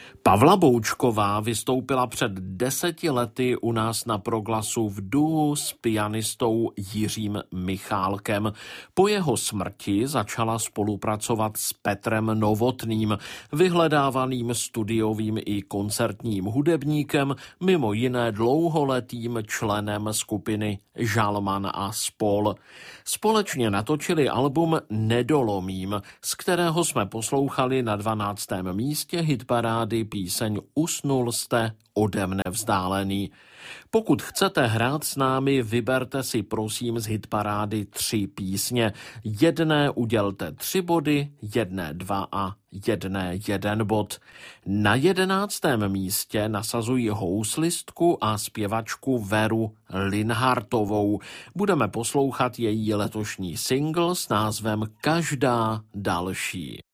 Pavla Boučková vystoupila před 10 lety u nás na Proglasu v duu s pianistou Jiřím Michálkem. Po jeho smrti začala spolupracovat s Petrem Novotným, vyhledávaným studiovým i koncertním hudebníkem, mimo jiné dlouholetým členem skupiny Žalman a spol. Společně natočili album Nedolomím, z kterého jsme poslouchali na 12. místě hitparády píseň Usnul jste ode mne vzdálený. Pokud chcete hrát s námi, vyberte si prosím z hitparády 3 písně. Jedné udělte 3 body, jedné 2 a jedné 1 bod. Na 11. místě nasazují houslistku a zpěvačku Veru Linhartovou. Budeme poslouchat její letošní singl s názvem Každá další.